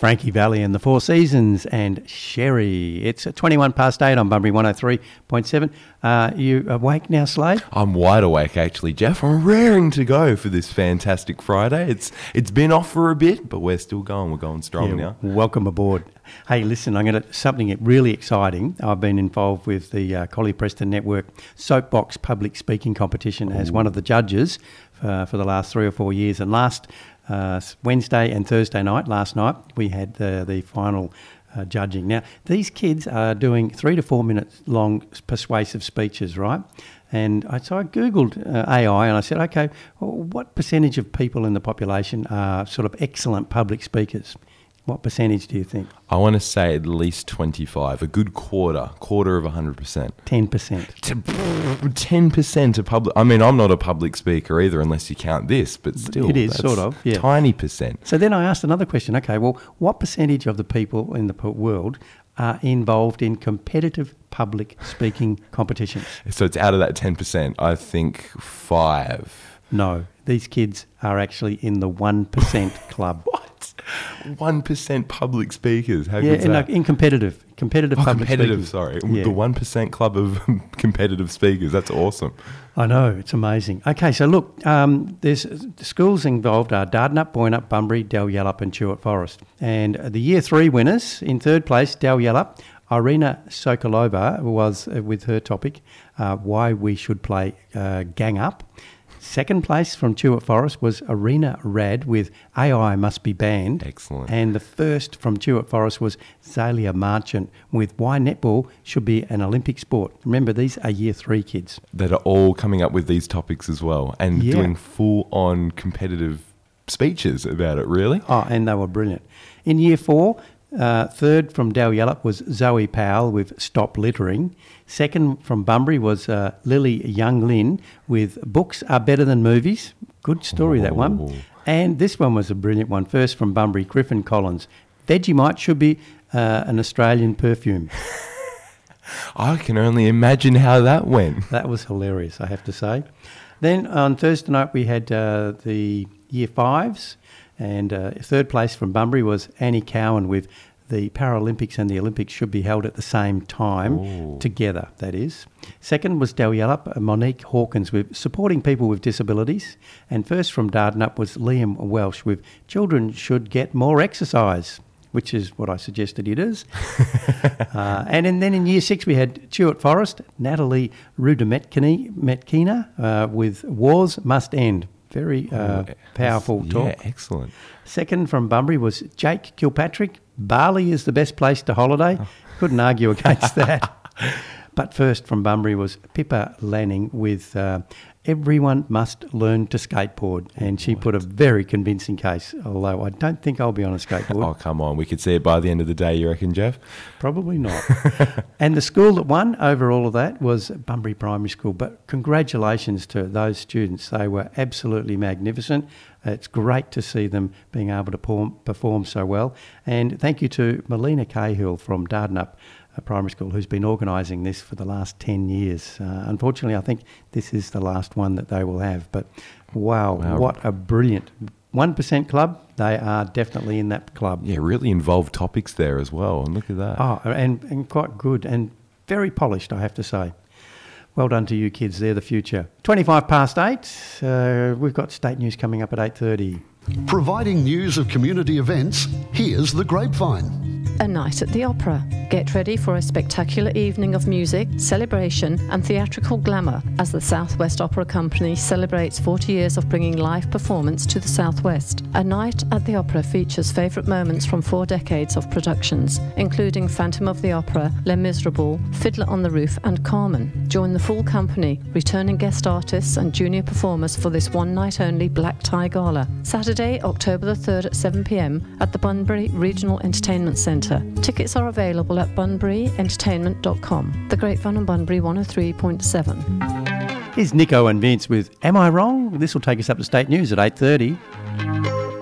Frankie Valli and the Four Seasons and Sherry. It's 21 past 8 on Bunbury 103.7. You awake now, Slade? I'm wide awake, actually, Jeff. I'm raring to go for this fantastic Friday. It's been off for a bit, but we're still going. We're going strong now. Welcome aboard. Hey, listen, I'm going to something really exciting. I've been involved with the Collie Preston Network Soapbox Public Speaking Competition as one of the judges for the last 3 or 4 years. And last Wednesday and Thursday night, last night, we had the final judging. Now, these kids are doing 3 to 4 minutes long persuasive speeches, right? And so I Googled AI and I said, okay, well, what percentage of people in the population are sort of excellent public speakers? What percentage do you think? I want to say at least 25, a good quarter of 100%. 10%. 10% of public. I mean, I'm not a public speaker either, unless you count this, but still. It is, sort of, yeah. Tiny percent. So then I asked another question. Okay, well, what percentage of the people in the world are involved in competitive public speaking competitions? So it's out of that 10%, I think 5. No, these kids are actually in the 1% club. What? 1% public speakers. How good is that? In competitive public speaking. Sorry. Yeah. The 1% club of competitive speakers. That's awesome. I know, it's amazing. Okay, so look, there's the schools involved are Dardanup, Boynup, Bunbury, Dalyellup and Chewett Forest. And the Year 3 winners, in third place, Dalyellup, Irina Sokolova was with her topic, why we should play Gang Up. Second place from Chewett Forest was Arena Rad with AI Must Be Banned. Excellent. And the first from Chewett Forest was Zalia Marchant with Why Netball Should Be an Olympic Sport. Remember, these are Year 3 kids. That are all coming up with these topics as well and doing full-on competitive speeches about it, really. Oh, and they were brilliant. In Year 4, third from Dalyellup was Zoe Powell with Stop Littering. Second from Bunbury was Lily Younglin with Books Are Better Than Movies. Good story, that one. And this one was a brilliant one. First from Bunbury, Griffin Collins. Vegemite should be an Australian perfume. I can only imagine how that went. That was hilarious, I have to say. Then on Thursday night we had the Year 5s. And third place from Bunbury was Annie Cowan with the Paralympics and the Olympics should be held at the same time, together, that is. Second was Dalyellup, Monique Hawkins with Supporting People with Disabilities. And first from Dardanup was Liam Welsh with Children Should Get More Exercise, which is what I suggested it is. And then in Year 6 we had Chewett Forest, Natalie Rudametkina with Wars Must End. Very powerful talk. Yeah, excellent. Second from Bunbury was Jake Kilpatrick. Bali is the best place to holiday. Couldn't argue against that. But first from Bunbury was Pippa Lanning with Everyone Must Learn to Skateboard. And she put a very convincing case, although I don't think I'll be on a skateboard. Oh, come on. We could see it by the end of the day, you reckon, Jeff? Probably not. And the school that won over all of that was Bunbury Primary School. But congratulations to those students. They were absolutely magnificent. It's great to see them being able to perform so well. And thank you to Melina Cahill from Dardanup Primary School, who's been organising this for the last 10 years. Unfortunately, I think this is the last one that they will have. But wow. What a brilliant 1% club. They are definitely in that club. Yeah, really involved topics there as well. And look at that. Oh, and quite good and very polished, I have to say. Well done to you kids. They're the future. 25 past 8. We've got state news coming up at 8:30. Providing news of community events, here's The Grapevine. A night at the opera. Get ready for a spectacular evening of music, celebration and theatrical glamour as the South West Opera Company celebrates 40 years of bringing live performance to the South West. A night at the opera features favourite moments from 4 decades of productions, including Phantom of the Opera, Les Miserables, Fiddler on the Roof and Carmen. Join the full company, returning guest artists and junior performers for this one night only black tie gala. Saturday, October the 3rd at 7 p.m. at the Bunbury Regional Entertainment Centre. Tickets are available at bunburyentertainment.com. The Grapevine on Bunbury 103.7. Here's Nico and Vince with Am I Wrong? This will take us up to state news at 8:30.